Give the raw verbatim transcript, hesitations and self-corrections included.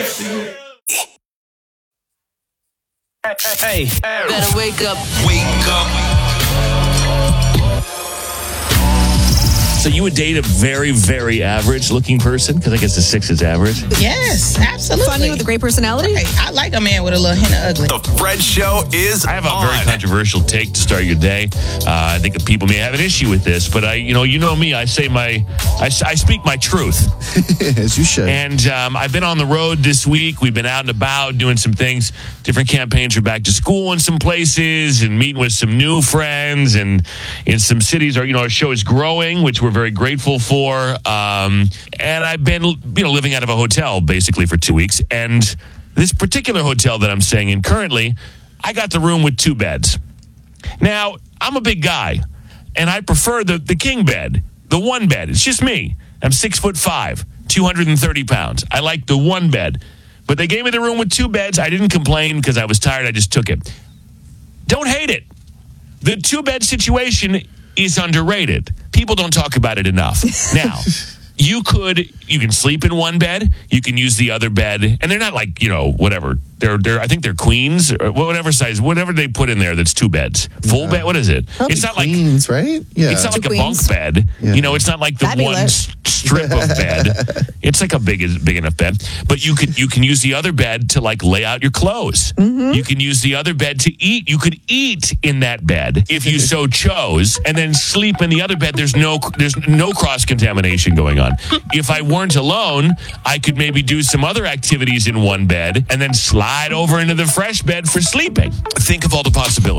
Hey, better wake up. Wake up. So you would date a very, very average-looking person? Because I guess a six is average. Yes, absolutely. Funny with a great personality? Right. I like a man with a little hint of ugly. The Fred Show is I have a on. very controversial take to start your day. Uh, I think that people may have an issue with this, but I, you know, you know me. I say my, I, I speak my truth. As you should. And um, I've been on the road this week. We've been out and about doing some things. Different campaigns are back to school in some places, and meeting with some new friends. And in some cities, our you know our show is growing, which we're very grateful for. Um, and I've been you know living out of a hotel basically for two weeks. And this particular hotel that I'm staying in currently, I got the room with two beds. Now, I'm a big guy, and I prefer the, the king bed, the one bed. It's just me. I'm six foot five, two hundred thirty pounds. I like the one bed. But they gave me the room with two beds. I didn't complain because I was tired. I just took it. Don't hate it. The two-bed situation is underrated. People don't talk about it enough. Now, you could, you can sleep in one bed. You can use the other bed. And they're not like, you know, whatever. They're, they're I think they're queens, or whatever size, whatever they put in there that's two beds. Full Yeah. bed, what is it? Probably it's not queens, like, right? Yeah. it's not like Two a bunk queens. bed. Yeah. You know, it's not like the That'd be one lit. s- strip of bed. It's like a big big enough bed. But you could you can use the other bed to like lay out your clothes. Mm-hmm. You can use the other bed to eat. You could eat in that bed if you so chose, and then sleep in the other bed. There's no there's no cross contamination going on. If I weren't alone, I could maybe do some other activities in one bed and then slide over into the fresh bed for sleeping. Think of all the possibilities.